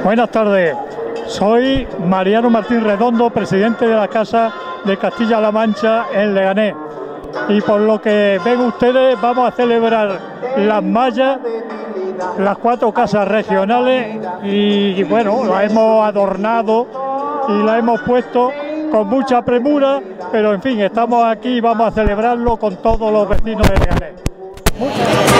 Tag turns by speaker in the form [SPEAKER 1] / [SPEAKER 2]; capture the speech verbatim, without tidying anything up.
[SPEAKER 1] Buenas tardes, soy Mariano Martín Redondo, presidente de la Casa de Castilla-La Mancha en Leganés. Y por lo que ven ustedes, vamos a celebrar las mallas, las cuatro casas regionales, y bueno, las hemos adornado y las hemos puesto con mucha premura, pero en fin, estamos aquí y vamos a celebrarlo con todos los vecinos de Leganés. Muchas gracias.